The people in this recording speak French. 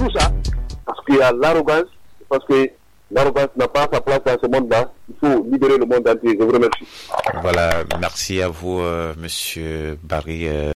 tout ça, parce qu'il y a l'arrogance, parce que l'arrogance n'a pas sa place dans ce monde-là. Il faut libérer le monde entier. Je vous remercie. Voilà, merci à vous, Monsieur Barry